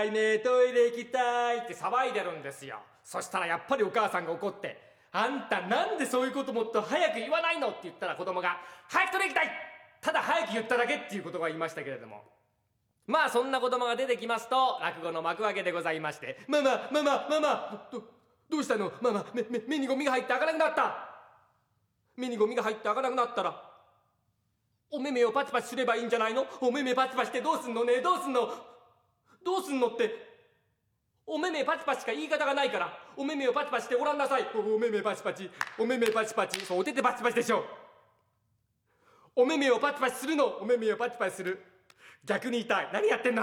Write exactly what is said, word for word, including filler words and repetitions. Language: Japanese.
ねえトイレ行きたいって騒いでるんですよ。そしたらやっぱりお母さんが怒って、あんたなんでそういうこともっと早く言わないのって言ったら、子供が早くトイレ行きたい、ただ早く言っただけっていうことが言いましたけれども、まあそんな子供が出てきますと落語の幕開けでございまして、ママママママ、どどうしたのママ、目目目にゴミが入って開かなくなった。目にゴミが入って開かなくなったらお目目をパチパチすればいいんじゃないの。お目目パチパチってどうすんのね、どうすんのどうすんのって、お目目パチパチしか言い方がないから、お目目をパチパチしてごらんなさい。お目目パチパチ、お目目パチパチ、そうお手手パチパチでしょ。お目目をパチパチするの、お目目をパチパチする、逆に痛い。何やってんの